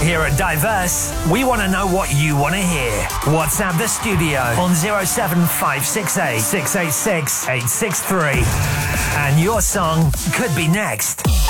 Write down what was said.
Here at Diverse, we want to know what you want to hear. WhatsApp the studio on 07568 686 863. And your song could be next.